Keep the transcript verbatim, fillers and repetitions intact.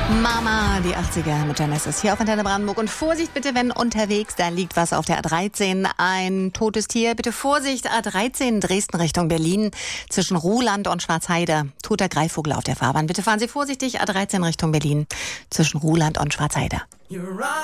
Mama, die achtziger mit Genesis hier auf Antenne Brandenburg. Und Vorsicht bitte, wenn unterwegs, da liegt was auf der A dreizehn. Ein totes Tier. Bitte Vorsicht, A dreizehn Dresden Richtung Berlin zwischen Ruhland und Schwarzheide. Toter Greifvogel auf der Fahrbahn. Bitte fahren Sie vorsichtig, A dreizehn Richtung Berlin zwischen Ruhland und Schwarzheide.